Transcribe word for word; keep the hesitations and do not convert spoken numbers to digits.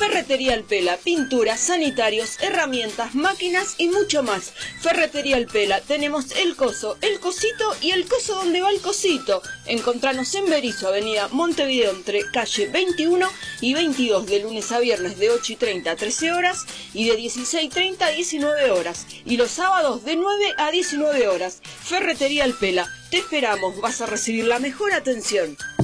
Ferretería El Pela, pinturas, sanitarios, herramientas, máquinas y mucho más. Ferretería El Pela, tenemos el coso, el cosito y el coso donde va el cosito. Encontranos en Berisso, avenida Montevideo, entre calle veintiuno y veintidós, de lunes a viernes de ocho y treinta a trece horas y de dieciséis y treinta a diecinueve horas. Y los sábados de nueve a diecinueve horas. Ferretería El Pela, te esperamos, vas a recibir la mejor atención.